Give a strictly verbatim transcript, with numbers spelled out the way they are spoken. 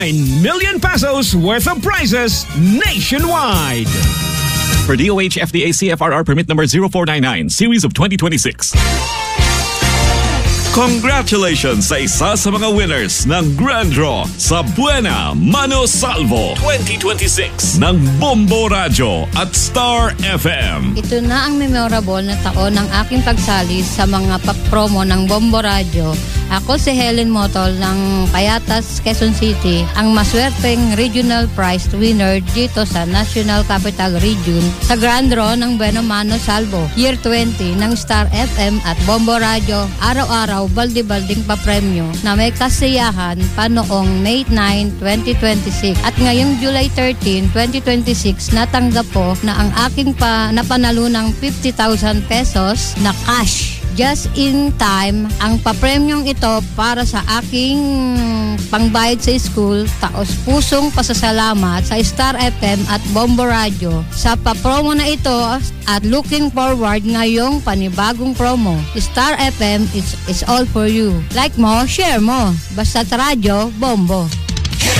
million pesos worth of prizes nationwide. For D O H F D A C F R R permit number zero four nine nine, series of twenty twenty-six. Congratulations sa isa sa mga winners ng Grand Draw sa Buena Mano Salvo twenty twenty-six ng Bombo Radio at Star F M. Ito na ang memorable na taon ng aking pagsali sa mga pag-promo ng Bombo Radio. Ako si Helen Motol ng Payatas, Quezon City, ang maswerteng regional prize winner dito sa National Capital Region sa Grand Draw ng Buena Mano Salvo Year twenty ng Star F M at Bombo Radio. Araw-araw baldi-balding papremyo na may kasiyahan pa noong May ninth, twenty twenty-six at ngayong July thirteenth, twenty twenty-six natanggap po na ang aking pa napanalunang fifty thousand pesos na cash. Just in time, ang papremyong ito para sa aking pangbayad sa school, taos pusong pasasalamat sa Star F M at Bombo Radio sa papromo na ito at looking forward ngayong panibagong promo. Star F M is, is all for you. Like mo, share mo. Basta radyo, Bombo.